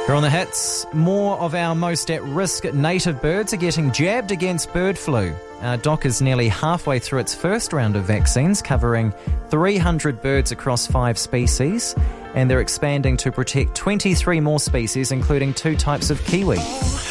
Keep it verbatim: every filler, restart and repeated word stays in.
Here on the hits, more of our most at-risk native birds are getting jabbed against bird flu. Uh, Doc is nearly halfway through its first round of vaccines, covering three hundred birds across five species, and they're expanding to protect twenty-three more species, including two types of kiwi.